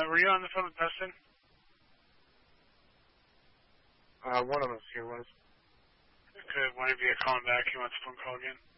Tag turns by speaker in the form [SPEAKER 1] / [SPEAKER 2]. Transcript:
[SPEAKER 1] Were you on the phone with Dustin?
[SPEAKER 2] One of us here was.
[SPEAKER 1] Could one of you call him back? He wants a phone call again.